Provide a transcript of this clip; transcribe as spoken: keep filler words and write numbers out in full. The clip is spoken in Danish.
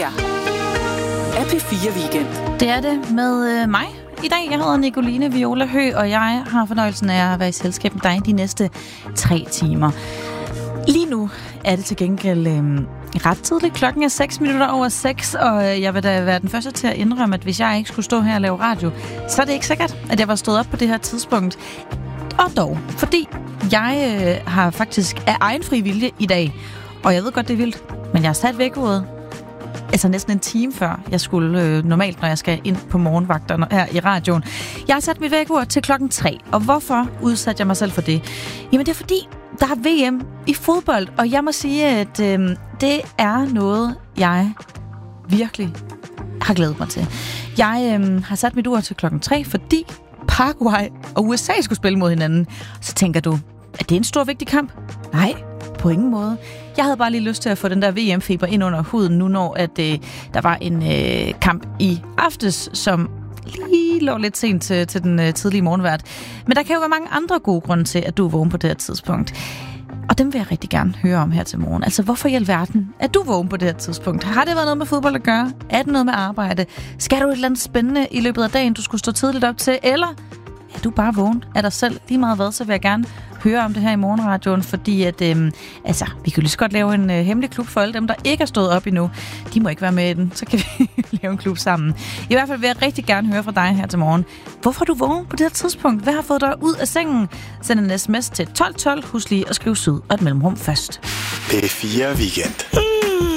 her er P fire Weekend. Det er det med øh, mig i dag. Jeg hedder Nicoline Viola Høgh, og jeg har fornøjelsen af at være i selskab med dig de næste tre timer. Lige nu er det til gengæld øh, ret tidligt. Klokken er seks minutter over seks, og jeg vil da være den første til at indrømme, at hvis jeg ikke skulle stå her og lave radio, så er det ikke sikkert, at jeg var stået op på det her tidspunkt. Og dog, fordi jeg øh, har faktisk af egen fri vilje i dag, og jeg ved godt, det er vildt, men jeg har sat vækkeuret altså næsten en time før jeg skulle øh, normalt, når jeg skal ind på morgenvagterne her i radioen. Jeg har sat mit vækkeur til klokken tre, og hvorfor udsatte jeg mig selv for det? Jamen det er fordi, der er V M i fodbold, og jeg må sige, at øh, det er noget, jeg virkelig har glædet mig til. Jeg øh, har sat mit ur til klokken tre, fordi Paraguay og U S A skulle spille mod hinanden. Så tænker du, er det en stor vigtig kamp? Nej, på ingen måde. Jeg havde bare lige lyst til at få den der V M-feber ind under huden, nu når at, øh, der var en øh, kamp i aftes, som lige lå lidt sent til, til den øh, tidlige morgenvært. Men der kan jo være mange andre gode grunde til, at du er vågen på det her tidspunkt. Og dem vil jeg rigtig gerne høre om her til morgen. Altså, hvorfor i alverden er du vågen på det her tidspunkt? Har det været noget med fodbold at gøre? Er det noget med arbejde? Skal du et eller andet spændende i løbet af dagen, du skulle stå tidligt op til? Eller er du bare vågen af dig selv? Lige meget hvad, så vil jeg gerne høre om det her i morgenradioen, fordi at, øhm, altså, vi kan lige så godt lave en øh, hemmelig klub for alle dem, der ikke er stået op endnu. De må ikke være med i den, så kan vi lave en klub sammen. I hvert fald vil jeg rigtig gerne høre fra dig her til morgen. Hvorfor er du vågen på det her tidspunkt? Hvad har fået dig ud af sengen? Send en sms til tolv tolv. Husk lige at skrive syd og et mellemrum først. P fire Weekend.